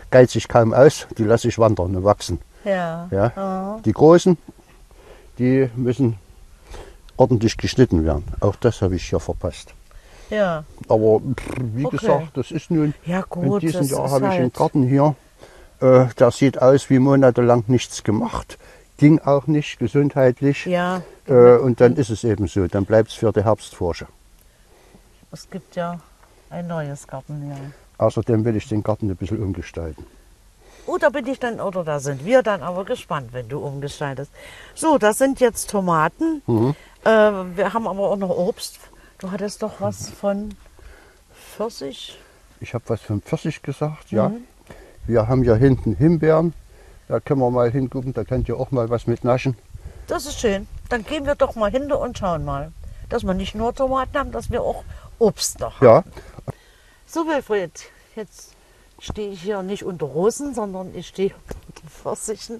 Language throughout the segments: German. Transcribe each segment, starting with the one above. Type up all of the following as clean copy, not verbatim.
geiz ich kaum aus, die lasse ich wandern und wachsen. Ja. Ja. Die großen, die müssen ordentlich geschnitten werden. Auch das habe ich hier verpasst. Ja. Aber wie gesagt, das ist nun, Ja, gut, in diesem das Jahr ist habe ich einen halt- Garten hier, der sieht aus wie monatelang nichts gemacht. Ging auch nicht gesundheitlich. Ja. Und dann ist es eben so, dann bleibt es für die Herbstforsche. Es gibt ja ein neues Gartenjahr. Außerdem will ich den Garten ein bisschen umgestalten. Oh, da bin ich dann, oder da sind wir dann aber gespannt, wenn du umgestaltest. So, das sind jetzt Tomaten. Wir haben aber auch noch Obst. Du hattest doch was von Pfirsich. Ich habe was von Pfirsich gesagt, ja. Wir haben ja hinten Himbeeren. Da können wir mal hingucken, da könnt ihr auch mal was mit naschen. Das ist schön. Dann gehen wir doch mal hin und schauen mal, dass wir nicht nur Tomaten haben, dass wir auch Obst noch haben. Ja, So, Wilfried, jetzt stehe ich hier nicht unter Rosen, sondern ich stehe unter Pfirsichen.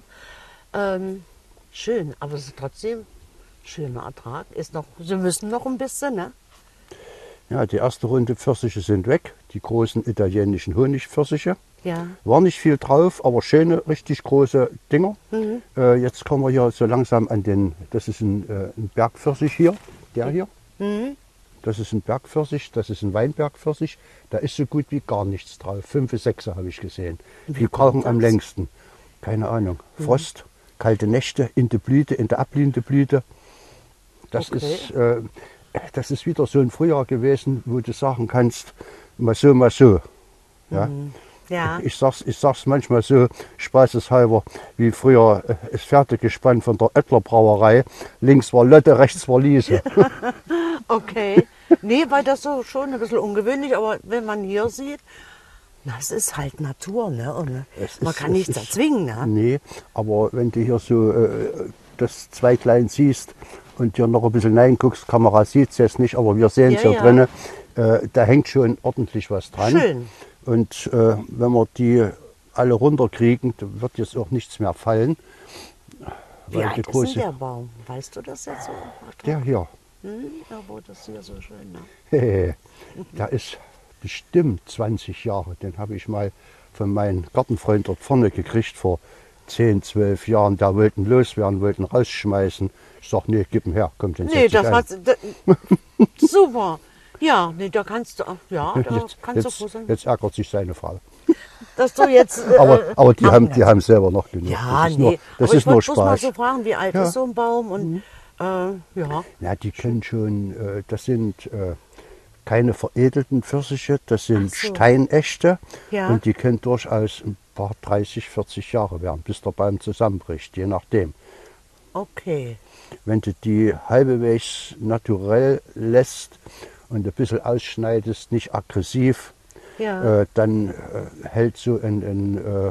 Schön, aber es ist trotzdem schöner Ertrag. Ist noch, sie müssen noch ein bisschen, ne? ja, die erste Runde Pfirsiche sind weg. Die großen italienischen Honigpfirsiche. Ja. War nicht viel drauf, aber schöne, richtig große Dinger. Jetzt kommen wir hier so langsam an den, das ist ein Bergpfirsich hier, der hier. Das ist ein Bergpfirsich, das ist ein Weinbergpfirsich. Da ist so gut wie gar nichts drauf. 5, 6 habe ich gesehen. Die brauchen am längsten. Keine Ahnung. Frost, kalte Nächte in der Blüte, in der abblühenden Blüte. Das Okay. das ist wieder so ein Frühjahr gewesen, wo du sagen kannst, mal so, mal so. Ja? Ja. Ich sag's manchmal so, spaßeshalber, wie früher das Pferdegespann von der Oetler Brauerei. Links war Lotte, rechts war Liese. Okay. Nee, weil das so schon ein bisschen ungewöhnlich, aber wenn man hier sieht, na, es ist halt Natur, ne? Und man kann nichts erzwingen, ne? Nee, aber wenn du hier so das Zweiglein siehst und hier noch ein bisschen reinguckst, Kamera sieht es jetzt nicht, aber wir sehen es Ja, hier ja. drinnen, da hängt schon ordentlich was dran. Schön. Und wenn wir die alle runterkriegen, dann wird jetzt auch nichts mehr fallen. Wie Weil alt die ist denn große, der Baum? Weißt du das jetzt so? der hier, Ja, wo das hier so schön, ne? der ist bestimmt 20 Jahre. Den habe ich mal von meinem Gartenfreund dort vorne gekriegt vor 10, 12 Jahren. Da wollten loswerden, wollten rausschmeißen. Ich sag, nee, gib ihn her, kommt den Nee, das hat super. Ja, nee, da kannst du, ja, da kannst du froh sein, Jetzt ärgert sich seine Frau. dass du jetzt. Aber die machen haben selber noch genug. Ja, das ist nee. nur, das aber ist nur ich wollte bloß mal Spaß. so fragen, wie alt ist so ein Baum und ja. Ja, die können schon, das sind keine veredelten Pfirsiche, das sind Ach so. Steinechte. Ja. Und die können durchaus ein paar 30, 40 Jahre werden, bis der Baum zusammenbricht, je nachdem. Okay. Wenn du die halbwegs naturell lässt und ein bisschen ausschneidest, nicht aggressiv, Ja. dann hält so ein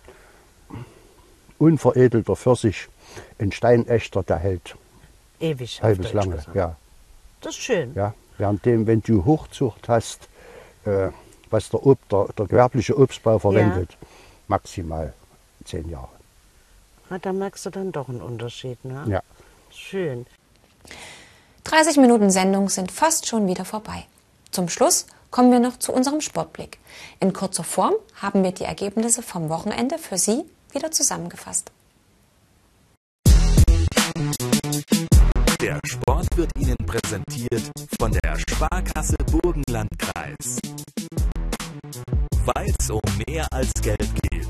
unveredelter Pfirsich, ein Steinechter, der hält Ewig. auf halbes Deutsch lange. gesagt. Ja, Das ist schön. ja. Währenddem, wenn du Hochzucht hast, was der gewerbliche Obstbau verwendet, maximal 10 Jahre. Na, da merkst du dann doch einen Unterschied, ne? Ja. Schön. 30 Minuten Sendung sind fast schon wieder vorbei. Zum Schluss kommen wir noch zu unserem Sportblick. In kurzer Form haben wir die Ergebnisse vom Wochenende für Sie wieder zusammengefasst. Der Sport wird Ihnen präsentiert von der Sparkasse Burgenlandkreis. Weil es um mehr als Geld geht.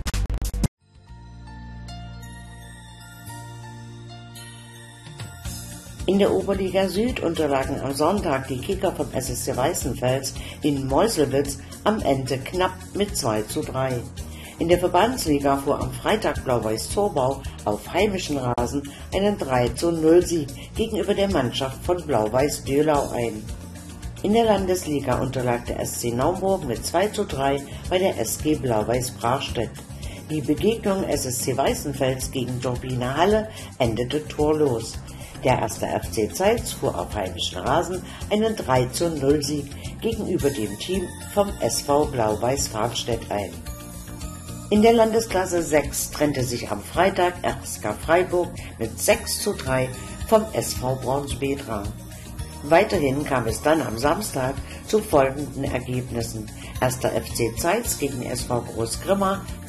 In der Oberliga Süd unterlagen am Sonntag die Kicker vom SSC Weißenfels in Meuselwitz am Ende knapp mit 2:3. In der Verbandsliga fuhr am Freitag Blau-Weiß Zorbau auf heimischen Rasen einen 3:0-Sieg gegenüber der Mannschaft von Blau-Weiß Dölau ein. In der Landesliga unterlag der SC Naumburg mit 2:3 bei der SG Blau-Weiß Brachstedt. Die Begegnung SSC Weißenfels gegen Turbine Halle endete torlos. Der 1. FC Zeitz fuhr auf heimischen Rasen einen 3:0-Sieg gegenüber dem Team vom SV Blau-Weiß Farnstedt ein. In der Landesklasse 6 trennte sich am Freitag RSK Freiburg mit 6:3 vom SV Braunspetra. Weiterhin kam es dann am Samstag zu folgenden Ergebnissen: 1. FC Zeitz gegen SV Großgrimma